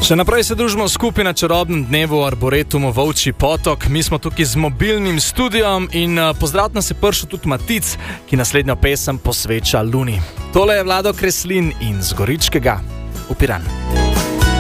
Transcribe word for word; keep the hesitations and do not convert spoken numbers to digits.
Še naprej se družimo skupaj na čarobnem dnevu Arboretumu Volčji potok. Mi smo tukaj z mobilnim studiom in pozdrav nas je prišel tudi Matic, ki naslednjo pesem posveča Luni. Tole je Vlado Kreslin in z Goričkega v Piran.